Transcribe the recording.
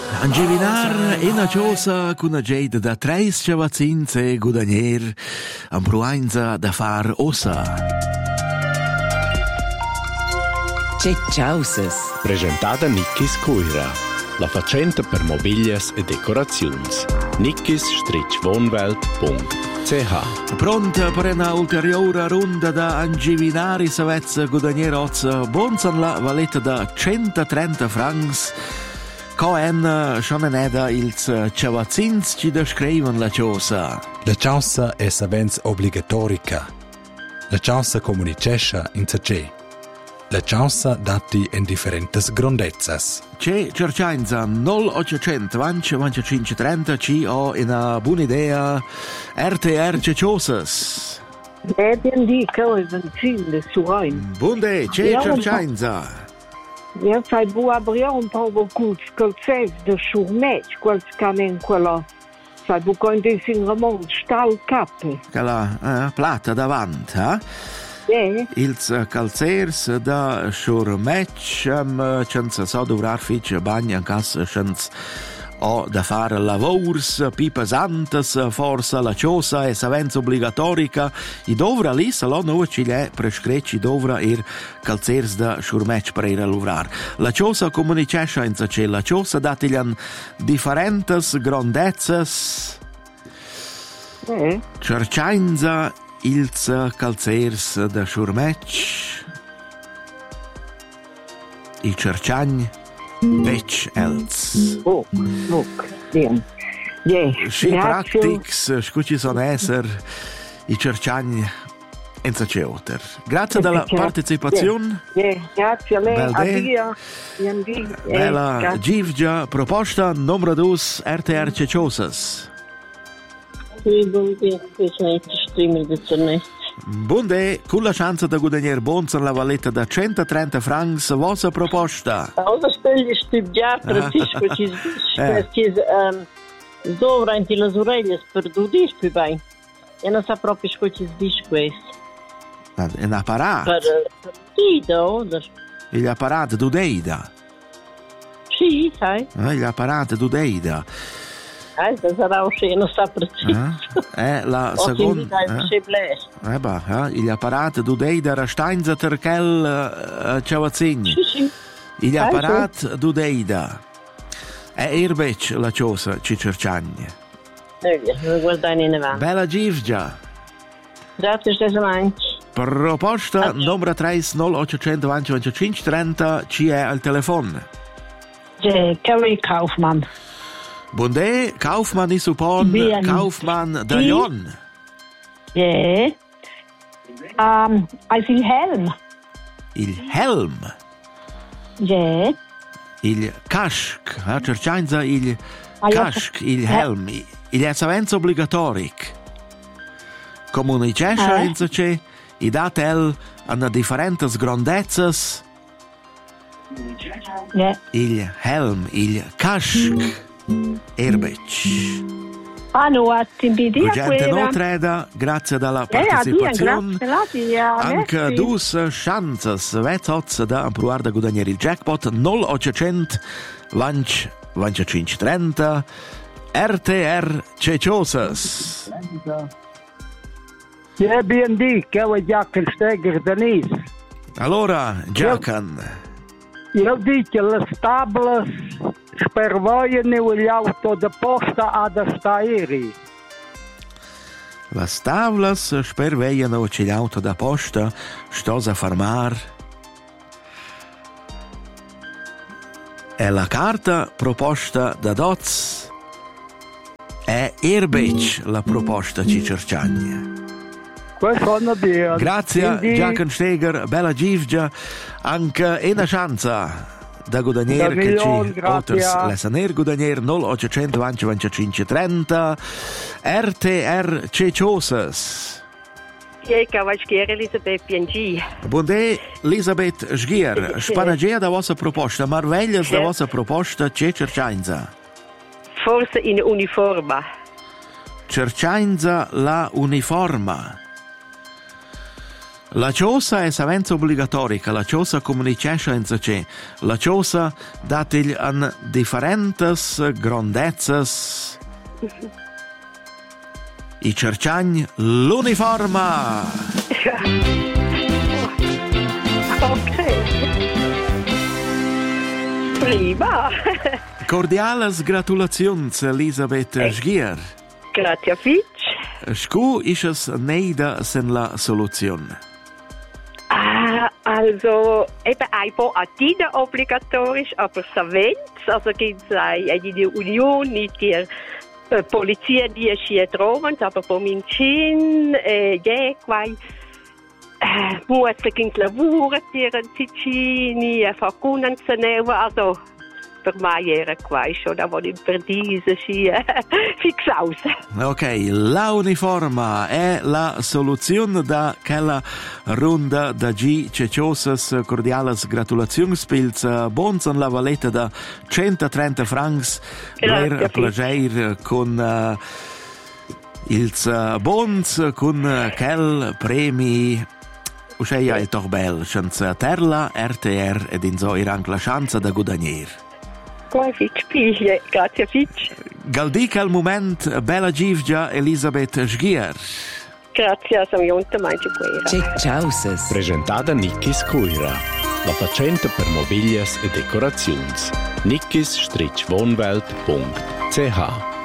Angevinar e una cosa con una gente da tre scavazinze e guadagnier, ambruanza da far ossa. C'è Ciausas. Presentata Nickis Cuira, la facente per mobilias e decorazioni. nickis-wohnwelt.ch. Pronta per una ulteriore ronda da Angevinari savezza guadagnier ozza, bonzan la valetta da 130 francs. Coen schoneneda ils ciavazins ci descriven la cosa. La ciausa è savens obligatorica. La ciausa comunicescia in sace. La ciausa dati in differentes grondezzas. C'è cercainza 0800 25 30 ci ho una buona idea RTR Ceciosas. Ben dico è benzine su rein. Bunde, c'è cercainza. Ja fai bua bria un po' col cef de Schurmet, quel scanen quella. Sai bu con dei sin ramon stal cappe. Cala plata davanti, eh? Ils calzers da Schurmetsch senza so dovrar fitch bagna in casa senza o da fare lavors pi pesantes forza la cosa e savenza obbligatorica i dovra lì salò no ci le prescreci dovra calzers da Schurmetsch per ir a lavrar la cosa comunicescia in ce la cosa datilian differentes grandezzas cercainza ils calzers da Schurmetsch i cerciagn vec els. Bien. Si practics, scuci son esser i cerciagn en Ceuter. Grazie della partecipazione. Grazie a lei. Addio. Bella givgia proposta numero 2 RTR Ceciosas. Bunde, con la chance da guadagnare bonza la valletta da 130 francs, vostra proposta? Cosa stai studiare, Francisco, ci dovra in le orecchie per dudis più bene. E non sa proprio cosa ci dice questo. È un apparato? Per Dido. Gli apparati d'Udeida? Sì, sai. Gli apparati d'Udeida. Sarà uscito, sa preciso. La seconda. Gli apparati d'Udeida Rasteinza Terkel Ciavazzini. Sì. Gli apparati d'Udeida. Irbec la cosa ci cerciagne. Guardare in avanti. Bella givgia. Grazie, Stesananci. Proposta numero 3 0800 25 30 ci è al telefono. Kelly Kaufmann. Bunde, Kaufmann is upon Kaufmann da Jon. I feel helm. Il helm. Il casc, cercainza il casc, il helm, il è savenza obbligatoric. Comunicescia inza ce, i datel hanno differentes grandezzas. Il helm, il casc. Erbec. No, attimbidia gente non treda, grazie dalla partecipazione. Anche dus chances vezzoz da approvare da guadagnare il jackpot 0800 25 30 RTR Ceciosas. BND, che è Jacken Steger Denis. Allora, Jacken. Io dico le stable per voi gli auto da posta ad stairi. Las tavlas sperveiano ci l'auto da posta stos a farmar. E la carta proposta da Doz è Irbec la proposta ci cerciagna. Grazie Giaconsteger, bella givgia, anche una chance da guadagnare che ci otters lesaner guadagnare 0800 25 30 RTR Ceciosas. Cavaliere Elisabeth PNG. Buongiorno Elisabeth Sgier, spanagea da vostra proposta, marveglias da vostra proposta c'è cercainza. Forse in uniforma. Cercainza la uniforma. La cosa è savenza obbligatorica, la cosa comunicazione in sé. La cosa datigli an differentes grandezzas. I cerciagni l'uniforma. Ok. Prima. Cordiales gratulazions, Elisabeth Sgier. Grazie, Fitch. Scu isches neida sen la soluzione. Also, eben einfach Adina obligatorisch, aber Savenz, also gibt es eine Union, nicht die Polizia die hier Romans, aber von Mincin, quai, muss gegen Lavura, tieren Ticini, facunan Saneva, also, per mai era quai, schon, aber in Perdise, fixaus. Ok, la uniforma è la soluzione da quella ronda da G. Ceciosas cordiales gratulationspils bons en la valeta da 130 francs per plager con ils bons con quel premi usceia è toch bel senza terla RTR ed in so iran la chance da guadagner. Grazie Fitch. Galdica al moment bella givgia Elisabeth Sgier. Grazie, sono giunta mai Ciao. Presentata Nickis Coira, la facente per mobilias e decorazioni. nickis-wohnwelt.ch